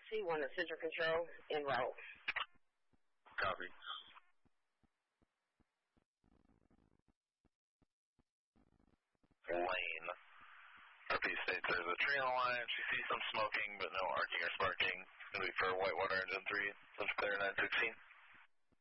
C1 to Central Control, en route. Copy. Lane. Repeat states there's a tree on the line. She sees some smoking, but no arcing or sparking. Going to be for Whitewater Engine 3. Lift clear 916.